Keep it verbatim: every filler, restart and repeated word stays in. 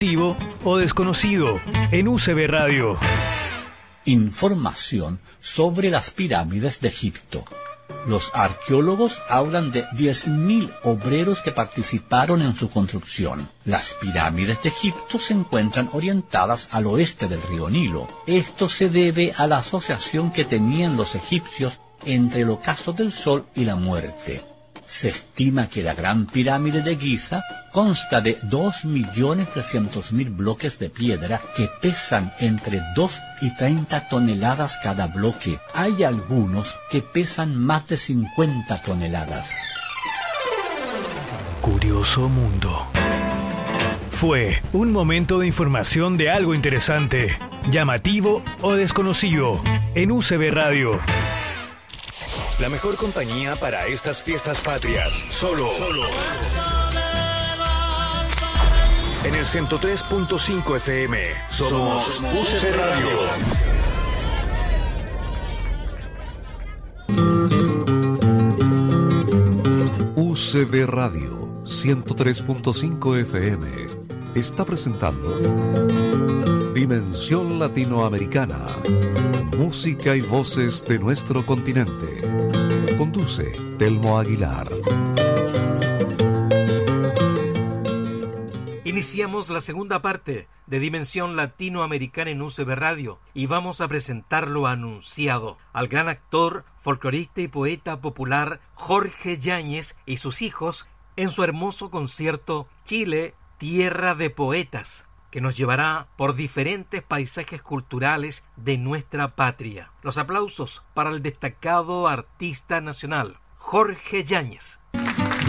Llamativo o desconocido en U C B Radio. Información sobre las pirámides de Egipto. Los arqueólogos hablan de diez mil obreros que participaron en su construcción. Las pirámides de Egipto se encuentran orientadas al oeste del río Nilo. Esto se debe a la asociación que tenían los egipcios entre el ocaso del sol y la muerte. Se estima que la Gran Pirámide de Giza consta de dos millones trescientos mil bloques de piedra que pesan entre dos y treinta toneladas cada bloque. Hay algunos que pesan más de cincuenta toneladas. Curioso mundo. Fue un momento de información de algo interesante, llamativo o desconocido en U C B Radio. La mejor compañía para estas fiestas patrias. Solo, solo. En el ciento tres punto cinco F M. Somos, Somos U C B Radio. U C B Radio ciento tres punto cinco F M está presentando Dimensión Latinoamericana. Música y voces de nuestro continente. Conduce Telmo Aguilar. Iniciamos la segunda parte de Dimensión Latinoamericana en U C B Radio y vamos a presentar lo anunciado al gran actor, folclorista y poeta popular Jorge Yáñez y sus hijos en su hermoso concierto Chile, Tierra de Poetas, que nos llevará por diferentes paisajes culturales de nuestra patria. Los aplausos para el destacado artista nacional, Jorge Yáñez.